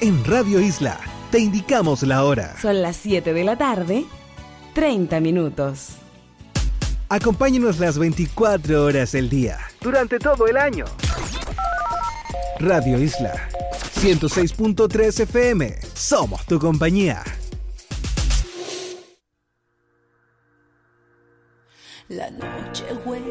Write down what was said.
En Radio Isla te indicamos la hora. Son las 7 de la tarde, 30 minutos. Acompáñenos las 24 horas del día, durante todo el año. Radio Isla 106.3 FM. Somos tu compañía. La noche huele